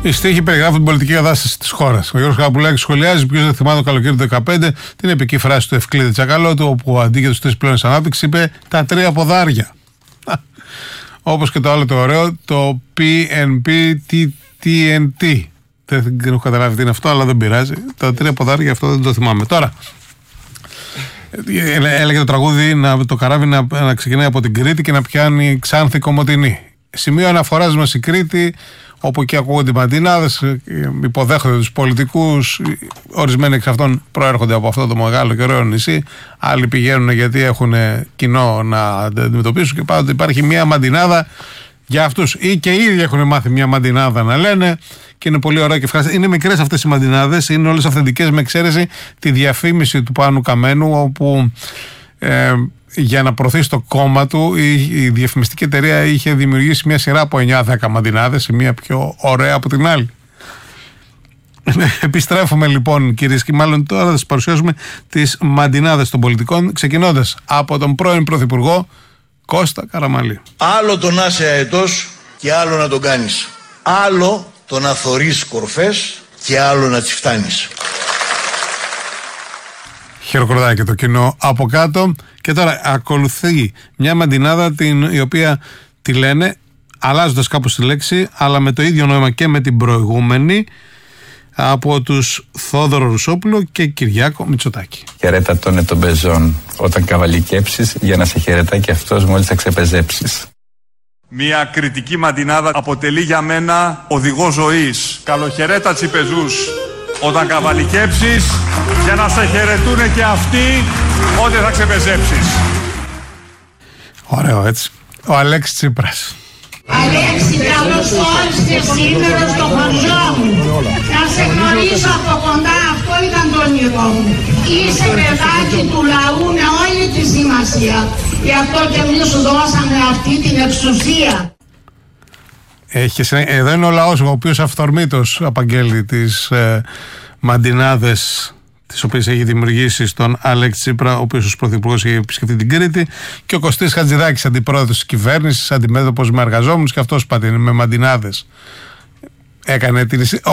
Οι στίχοι περιγράφουν την πολιτική κατάσταση της χώρας. Ο Γιώργος Χαραπουλάκης σχολιάζει, ποιος δεν θυμάται το καλοκαίρι του 2015, την επική φράση του Ευκλήδη Τσακαλώτου, όπου αντί για τους 3 πυλώνες ανάπτυξη είπε τα 3 ποδάρια. Όπως και το άλλο το ωραίο, το PNP-TNT. Δεν έχω καταλάβει τι είναι αυτό, αλλά δεν πειράζει. Τα 3 ποδάρια, αυτό δεν το θυμάμαι. Τώρα, έλεγε το τραγούδι το καράβι να ξεκινάει από την Κρήτη και να πιάνει Ξάνθη Κομοτηνή. Σημείο αναφοράς μας η Κρήτη, όπου και ακούγονται οι μαντινάδες, υποδέχονται τους πολιτικούς. Ορισμένοι εξ αυτών προέρχονται από αυτό το μεγάλο και ωραίο νησί. Άλλοι πηγαίνουν γιατί έχουν κοινό να αντιμετωπίσουν και πάντοτε υπάρχει μια μαντινάδα για αυτούς. Ή και οι ίδιοι έχουν μάθει μια μαντινάδα να λένε και είναι πολύ ωραία και ευχάριστα. Είναι μικρές αυτές οι μαντινάδες, είναι όλες αυθεντικές με εξαίρεση τη διαφήμιση του Πάνου Καμένου, όπου για να προωθήσει το κόμμα του η διαφημιστική εταιρεία είχε δημιουργήσει μια σειρά από 9-10 μαντινάδες, η μία πιο ωραία από την άλλη. Επιστρέφουμε λοιπόν, κυρίες και μάλλον τώρα θα σας παρουσιάσουμε τις μαντινάδες των πολιτικών, ξεκινώντας από τον πρώην Πρωθυπουργό Κώστα Καραμανλή. Άλλο το να είσαι αετός και άλλο να τον κάνεις. Άλλο το να θωρείς κορφές και άλλο να τις φτάνεις. Χειροκροτάει το κοινό από κάτω. Και τώρα ακολουθεί μια μαντινάδα η οποία τη λένε αλλάζοντας κάπως τη λέξη, αλλά με το ίδιο νόημα και με την προηγούμενη, από τους Θόδωρο Ρουσόπουλο και Κυριάκο Μητσοτάκη. Χαιρέτα τον ετομπεζόν όταν καβαλικέψεις, για να σε χαιρετά και αυτός μόλις θα ξεπεζέψεις. Μια κριτική μαντινάδα αποτελεί για μένα οδηγό ζωής. Καλοχαιρέτα τσιπεζούς όταν καβαλικέψεις, για να σε χαιρετούν και αυτοί όταν θα ξεπεζέψεις. Ωραίο έτσι. Ο Αλέξης Τσίπρας. Αλέξη, καλώς όρισες σήμερα στο χωριό μου. Να σε γνωρίσω από κοντά, αυτό ήταν το όνειρό μου. Είσαι παιδάκι του λαού με όλη τη σημασία. Γι' αυτό και εμείς σου δώσαμε αυτή την εξουσία. Εδώ είναι ο λαός, ο οποίος αυθορμήτως απαγγέλει τις μαντινάδες τις οποίες έχει δημιουργήσει στον Αλέξη Τσίπρα, ο οποίος ως πρωθυπουργός έχει επισκεφτεί την Κρήτη, και ο Κωστής Χατζηδάκης, αντιπρόεδρος της κυβέρνησης, αντιμέτωπος με εργαζόμενους, και αυτός με μαντινάδες έκανε την